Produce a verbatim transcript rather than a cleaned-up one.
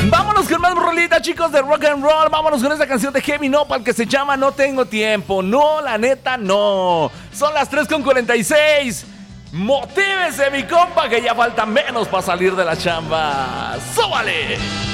Vámonos con más rolitas, chicos, de rock and roll. Vámonos con esta canción de Heavy Nopal que se llama No Tengo Tiempo. No, la neta, no. Son las tres con cuarenta y seis. Motívese, mi compa, que ya falta menos para salir de la chamba. ¡Súbale!